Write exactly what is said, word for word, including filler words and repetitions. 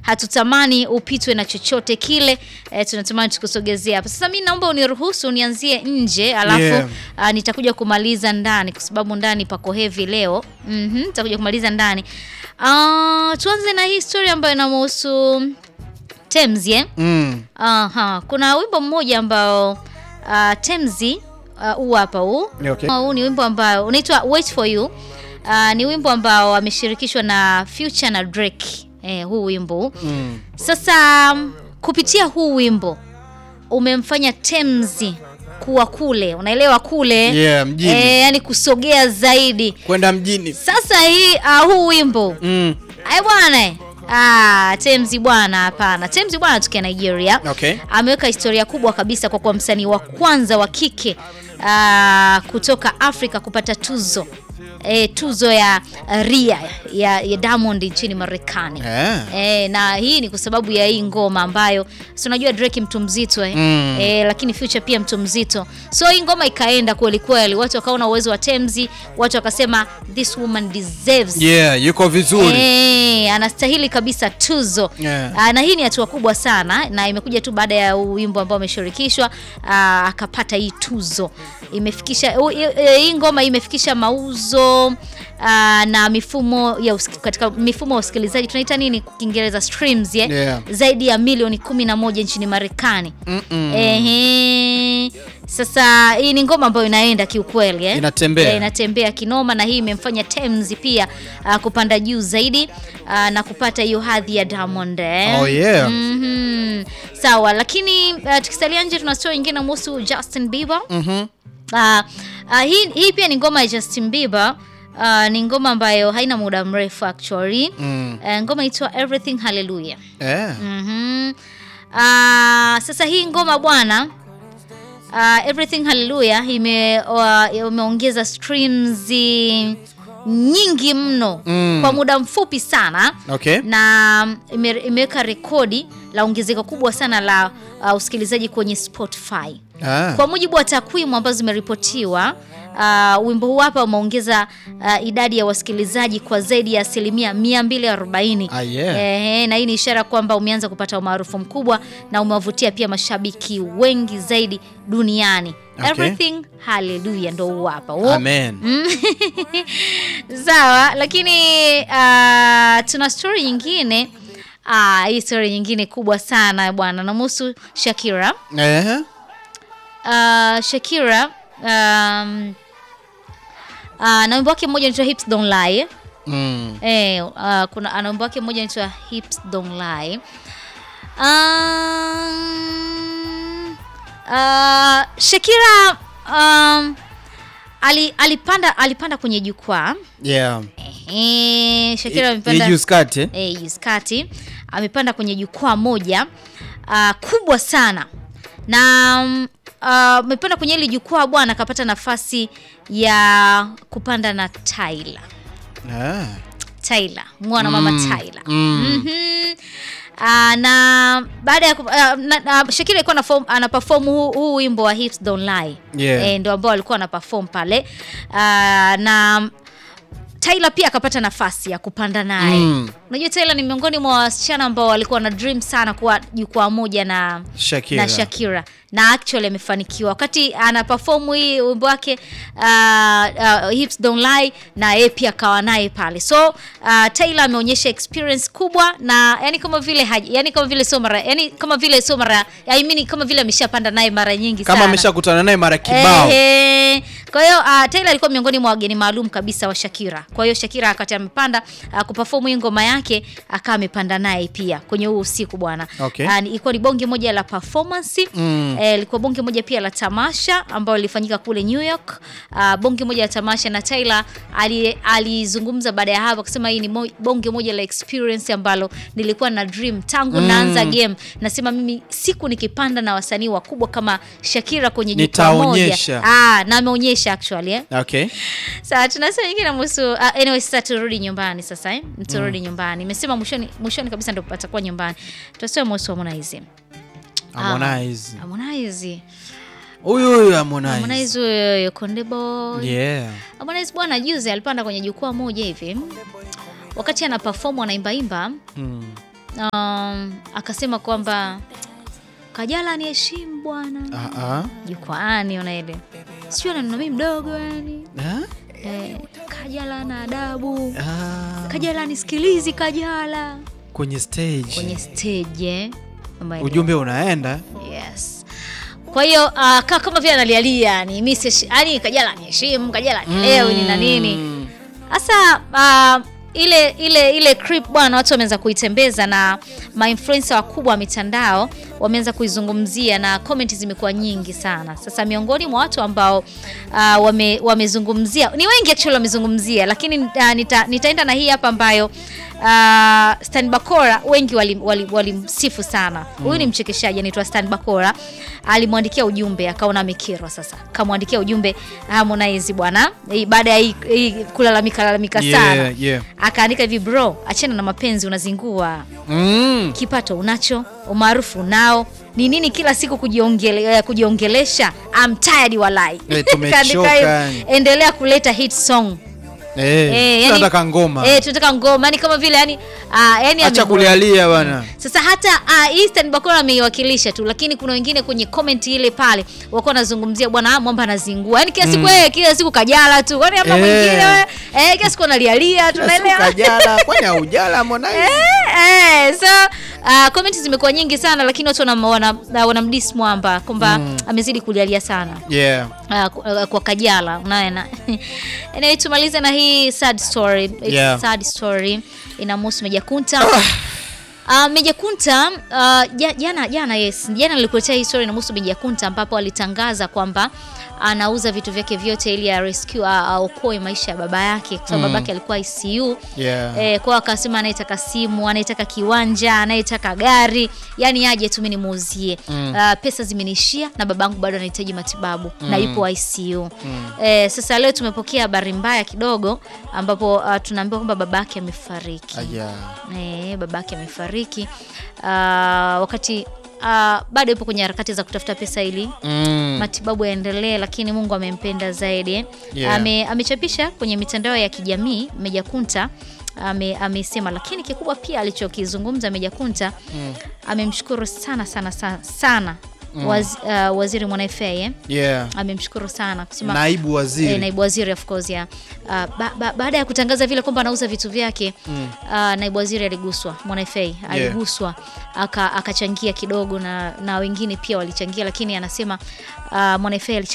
hatutamani upitwe na chochote kile. E, tunatamani tukusogezea hapa. Sasa mimi naomba uniruhusu nianzie nje alafu yeah. uh, nitakuja kumaliza ndani kwa sababu ndani pako heavy leo. Mhm, nitakuja kumaliza ndani. Ah, uh, tuanze na hii story ambayo inamhusu Temzi eh? Mm. Aha, kuna wimbo mmoja ambao uh, Temzi huu uh, hapa huu. Okay. Huu ni wimbo ambao unaitwa Wait for You. Uh, ni wimbo ambao ameshirikishwa na Future na Drake. Eh, huu wimbo. Mm. Sasa um, kupitia huu wimbo umemfanya Temzi kuwa kule, unaelewa kule? Yeah, mjini. Eh, yani kusogea zaidi kwenda mjini. Sasa hii uh, huu wimbo. Mm. Ai bwana. Ah, Temzi bwana hapana. Temzi bwana tukia Nigeria. Okay. Ameweka historia kubwa kabisa kwa kuwa msanii wa kwanza wa kike uh, kutoka Afrika kupata tuzo. E, tuzo ya uh, Ria ya, ya Diamond nchini Marekani. Yeah. E, na hii ni kwa sababu ya hii ngoma ambayo si unajua Drake mtu mzito eh? Mm. E, lakini Future pia mtu mzito. So hii ngoma ikaenda kweli kweli, watu wakaona uwezo wa Temzi, watu wakasema this woman deserves. Yeah, yuko vizuri. E, anastahili kabisa tuzo. Yeah. A, na hii ni hatua kubwa sana na imekuja tu baada ya wimbo ambao ameshirikishwa akapata hii tuzo. Imefikisha hii ngoma imefikisha mauzo Uh, na mifumo ya usik- katika mifumo ya usikilizaji tunaita nini kwa Kiingereza streams yeah? Yeah. Zaidi ya milioni kumi na moja nchini Marekani. Ehe. Sasa hii ni ngoma ambayo inaenda kiukweli eh? Inatembea. E, inatembea kinoma na hii imemfanya Temzi pia uh, kupanda juu zaidi uh, na kupata hiyo hadhi ya Diamond. Eh? Oh yeah. Mhm. Sawa, lakini uh, tukisalia nje tuna story nyingine kuhusu Justin Bieber. Mhm. Uh, uh, hii, hii pia ni ngoma ya Justin Bieber. Uh, ni ngoma ambayo haina muda mrefu actually. Mm. Uh, ngoma inaitwa Everything Hallelujah. Yeah. Mhm. Uh, sasa hii ngoma bwana uh, Everything Hallelujah ime uh, umeongeza streams nyingi mno mm. kwa muda mfupi sana. Okay. Na ime, imeweka rekodi la ongezeko kubwa sana la uh, usikilizaji kwenye Spotify. Ah. Kwa mujibu wa takwimu ambazo zimeripotiwa, uh, wimbo huu hapa umeongeza uh, idadi ya wasikilizaji kwa zaidi ya asilimia mia mbili arobaini. Ah, yeah. Eh, na hii ni ishara kwamba umeanza kupata umaarufu mkubwa na umewavutia pia mashabiki wengi zaidi duniani. Okay. Everything Hallelujah ndo huu hapa. Oh. Amen. Sawa, lakini uh, tuna story nyingine. Ah, hii story nyingine kubwa sana bwana, namhusu Shakira. Eh. Uh-huh. Uh, Shakira um, uh, na wimbo wake mmoja unaitwa Hips Don't Lie. Mm. Eh, uh, kuna ana wimbo wake mmoja unaitwa Hips Don't Lie. Um, uh, Shakira um, ali alipanda alipanda kwenye jukwaa. Yeah. Eh, Shakira amepanda. Eh, Yuskati. Eh, Yuskati amepanda kwenye jukwaa moja uh, kubwa sana. Na amepanda uh, kwenye ile jukwaa bwana akapata nafasi ya kupanda na Tyla. Ah. Tyla, mwana mama mm. Tyla. Mm. Mhm. Uh, na baada ya uh, uh, Shakira alikuwa ana ana perform huu, huu wimbo wa Hips Don't Lie. Yeah. Eh, ndio ambao alikuwa ana perform pale. Uh, na Tyla pia akapata nafasi ya kupanda naye. Mm. Unajua Tyla ni miongoni mwa wasichana ambao walikuwa na dream sana kuwa jukwaa moja na Shakira. na Shakira. Na actually amefanikiwa. Wakati ana perform hii wimbo wake uh, uh, Hips Don't Lie na yeye pia kawa naye pale. So uh, Tyla ameonyesha experience kubwa na yani kama vile haji, yani kama vile so mara yani kama vile so mara I mean kama vile ameshapanda naye mara nyingi kama sana. Kama ameshakutana naye mara kibao. Eh, kwa hiyo uh, Tyla alikuwa miongoni mwa wageni maalum kabisa wa Shakira. Kwa hiyo Shakira wakati amepanda uh, kuperform hii ngoma yake akawa amepanda naye pia kwenye huo usiku bwana. Okay. Uh, ilikuwa ni bonge moja la performance. Mm. Eh, ilikuwa bonge moja pia la tamasha ambao lilifanyika kule New York. Uh, bonge moja la tamasha na Tyla alizungumza ali baada ya hapo kusema hii ni mo, bonge moja la experience ambalo nilikuwa na dream tangu mm. naanza game. Nasema mimi siku nikipanda na wasanii wakubwa kama Shakira kwenye jukwaa moja. Ah, na ameonyesha actually eh. Okay. Sasa tunasema nyingine mhusu uh, anyway sasa turudi nyumbani sasa eh. Turudi mm. nyumbani. Nimesema mwishoni mwishoni kabisa ndio patakuwa nyumbani. Tutasema mhusu Harmonize. Harmonize. Ah, Harmonize. Huyu huyu Harmonize. Harmonize huyo Konde Boy. Yeah. Harmonize bwana juzi alipanda kwenye jukwaa moja hivi. Wakati ana perform anaimba imba, mm. um, akasema kwamba Kajala ni heshimu bwana. Ah ah. Jukwaani unaele. Sio na mimi mdogo yani. Eh? Eh, Kajala na adabu. Ah. Kajala nisikilizi Kajala. Kwenye stage. Kwenye stage eh. Ujumbe unaenda. Yes. Kwa hiyo uh, kama vile analialia yani mimi yani Kajala ni heshimu, Kajala ni leo ni na nini. Sasa uh, ile ile ile clip bwana watu wameanza kuitembeza na ma-influencer wakubwa wa mitandao wameanza kuizungumzia na comment zimekuwa nyingi sana. Sasa miongoni mwa watu ambao uh, wame wamezungumzia ni wengi actually wamezungumzia, lakini uh, nita, nitaenda na hii hapa ambayo uh, Stan Bakora wengi walimsifu wali, wali sana. Huyu mm. ni mchekeshaji anaitwa Stan Bakora. Alimwandikia ujumbe akaona amekirwa sasa. Kamwandikia ujumbe Harmonize bwana baada ya hii, hii kulalamika lalamika yeah, sana. Yeah. Akaandika hivi, bro, achana na mapenzi unazingua. Mm. Kipato unacho, umaarufu nao. Ni nini kila siku kujiongele, kujiongelesha? I'm tired walai. Eh, tumechoka. Endelea kuleta hit song. Eh, eh tunataka ngoma. Eh, tunataka ngoma. Yaani kama vile yani ah yani acha kulialia bwana. Sasa hata uh, Eastern Bakora ameiwakilisha tu, lakini kuna wengine kwenye comment ile pale wako wanazungumzia bwana Mwamba anazingua. Yaani kila siku wewe mm. kila siku Kajala tu. Kwani hapa mwingine wewe eh kila siku analialia tunaelewa. Kajala kwani haujala Harmonize? Eh eh so uh, comment zimekuwa nyingi sana, lakini watu wana wanamdiss Mwamba kwamba mm. amezidi kulialia sana. Yeah. Uh, kwa Kajala unaona. Anyway tumalize na hii sad story. It's yeah. sad story inamhusu Meja Kunta. Uh, Meja Kunta uh, jana jana yes jana nilikuletea hii story inamhusu Meja Kunta ambapo alitangaza kwamba anauza vitu vyake vyote ili ya rescue aokoe maisha ya baba yake kwa sababu mm. babake alikuwa I C U. Yeah. Eh, kwa akasema anaitaka simu, anaitaka kiwanja, anaitaka gari, yani aje tu mimi nimuuzie. Mm. Uh, pesa zimenishia na babangu bado anahitaji matibabu mm. na yupo I C U. Mm. Eh, sasa leo tumepokea habari mbaya kidogo ambapo uh, tunaambiwa kwamba babake amefariki. Yeah. Eh, babake amefariki. Uh, wakati Uh, bado yupo kwenye harakati za kutafuta pesa ili mm. matibabu yaendelee, lakini Mungu amempenda zaidi. Yeah. Ame amechapisha kwenye mitandao ya kijamii Meja Kunta ame amesema, lakini kikubwa pia alichokizungumza Meja Kunta mm. amemshukuru sana sana sana, sana. Mm. Waz, uh, waziri Mwanaifei yeah. amemshukuru sana kusema naibu waziri eh, naibu waziri of course ya uh, ba, ba, baada ya kutangaza vile kwamba anauza vitu vyake mm. uh, naibu waziri aliguswa, Mwanaifei aliguswa yeah. aka akachangia kidogo na na wengine pia walichangia, lakini anasema uh, Mwanaifei